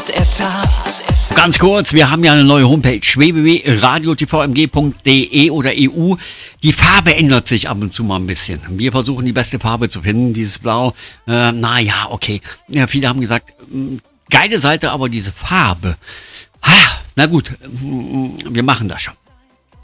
Ganz kurz, wir haben ja eine neue Homepage, www.radiotvmg.de oder EU. Die Farbe ändert sich ab und zu mal ein bisschen. Wir versuchen die beste Farbe zu finden, dieses Blau. Okay. Ja, viele haben gesagt, geile Seite, aber diese Farbe. Na gut, wir machen das schon.